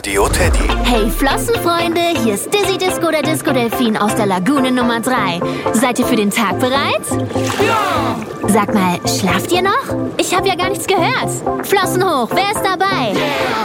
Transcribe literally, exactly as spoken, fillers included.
Radio Teddy. Hey Flossenfreunde, hier ist Dizzy Disco, der Disco-Delfin aus der Lagune Nummer drei. Seid ihr für den Tag bereit? Ja! Sag mal, schlaft ihr noch? Ich habe ja gar nichts gehört. Flossen hoch, wer ist dabei? Yeah!